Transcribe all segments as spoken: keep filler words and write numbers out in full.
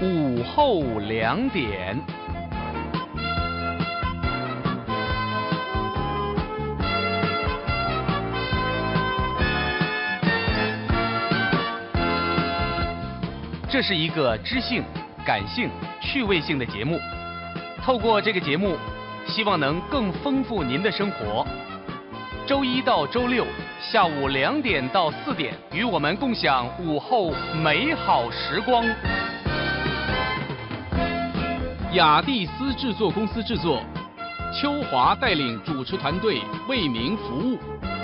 午后两点。这是一个知性、感性、趣味性的节目，透过这个节目，希望能更丰富您的生活。周一到周六下午两点到四点，与我们共享午后美好时光。雅蒂斯制作公司制作，邱华带领主持团队为您服务。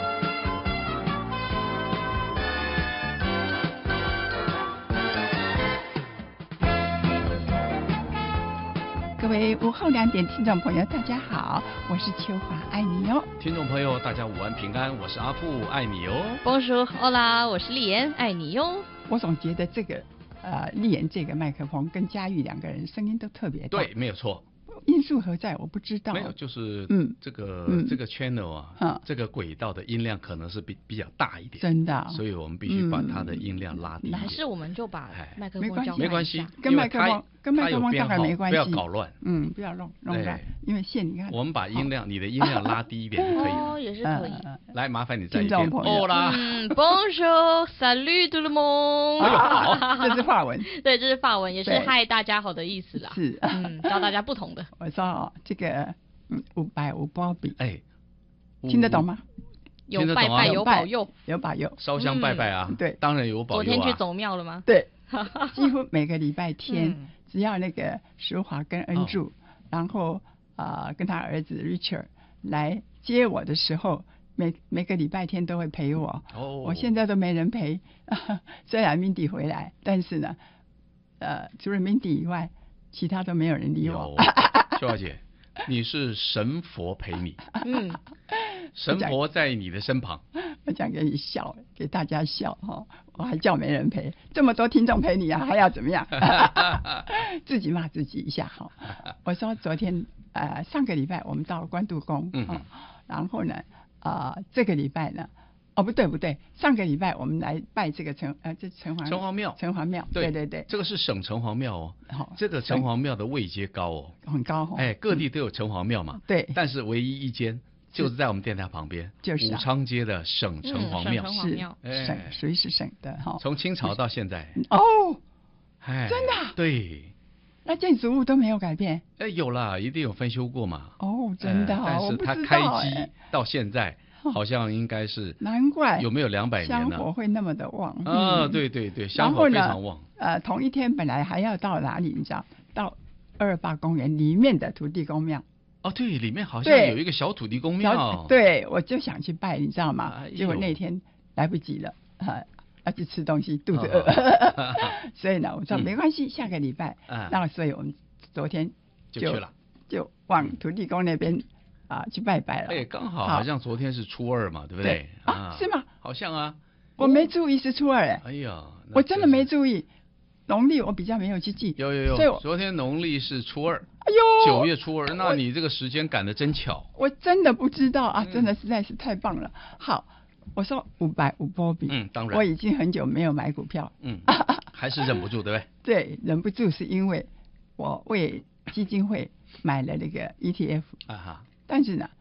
各位午后两点听众朋友，大家好，我是秋华，爱你哟。 听众朋友，大家午安平安，我是阿富，爱你哟。 Bonjour， Hola， 我是丽妍，爱你哟。 我总觉得这个呃，丽妍这个麦克风跟佳玉两个人声音都特别大。 对，没有错。 因素何在？我不知道。 没有，就是嗯， 这个、 嗯、 这个 channel 啊，嗯、这个轨道的音量可能是比比较大一点， 真的、哦， 所以我们必须把它的音量拉低一点。 还是我们就把麦克风交交没关系， 跟麦克风跟麦克风大概没关系， 不要搞乱， 嗯，不要弄弄乱，因为线你看， 我们把音量，你的音量拉低一点就可以了， 哦，也是可以。 来，麻烦你再一遍。 哦啦， 嗯 ，Bonjour, salut tout le monde。 哎呦，好，这是法文， 对，这是法文，也是嗨大家好的意思啦。 是， 嗯，教大家不同的。 我说哦，这个嗯，五百五包比， 哎， 听得懂吗？ 有拜拜，有保佑， 有保佑， 烧香拜拜啊！ 对， 当然有保佑啊。 昨天去走庙了吗？ 对，几乎每个礼拜天，只要那个淑华跟恩柱，然后啊跟他儿子 Richard 来接我的时候，每每个礼拜天都会陪我。哦，我现在都没人陪，虽然 Mindy 回来，但是呢，呃，除了 Mindy 以外，其他都没有人理我。 秀华姐，你是神佛陪你， 嗯， 神佛在你的身旁。 我讲给你笑，给大家笑哈，我还叫没人陪，这么多听众陪你啊，还要怎么样？自己骂自己一下哈。我说昨天呃上个礼拜我们到关渡宫，嗯、哦，然后呢啊、呃、这个礼拜呢。哦，不对不对，上个礼拜我们来拜这个城呃，这城隍城隍庙， 城隍庙，对对对， 这个是省城隍庙哦。 好， 这个城隍庙的位阶高哦， 很高哦。 哎，各地都有城隍庙嘛， 对， 但是唯一一间就是在我们电台旁边， 就是武昌街的省城隍庙， 是省，属于是省的哈。 从清朝到现在。 哦， 哎， 真的？ 对。 那建筑物都没有改变？ 哎，有啦，一定有翻修过嘛。 哦，真的， 但是它开机到现在。好像应该是， 难怪有没有两百年呢？ 香火会那么的旺啊！对对对，香火非常旺。 呃，同一天本来还要到哪里？你知道，到二二八公园里面的土地公庙。 哦，对，里面好像有一个小土地公庙。 对，我就想去拜，你知道吗？哎、结果那天来不及了，啊，要去吃东西，肚子饿。哦、所以呢，我说没关系，嗯、下个礼拜。嗯、那所以我们昨天就就去了， 就往土地公那边。啊，去拜拜了。 哎，刚好好像昨天是初二嘛，对不对？ 对啊，是吗？ 好像啊， 我没注意是初二哎。 哎呀， 我真的没注意，农历我比较没有去记。 有有有，所以我昨天农历是初二。 哎呦， 九月初二，那你这个时间赶得真巧。 我真的不知道啊，真的实在是太棒了。好，我说五百五波比， 嗯，当然， 我已经很久没有买股票， 嗯，还是忍不住，对不对？ 对，忍不住是因为我为基金会买了那个 E T F 啊哈。 但是呢，